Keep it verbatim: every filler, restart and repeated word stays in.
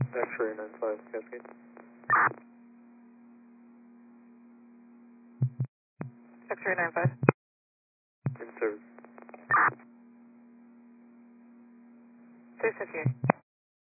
X-ray nine five, Cascade. X-ray nine five. In service. three fifty-eight.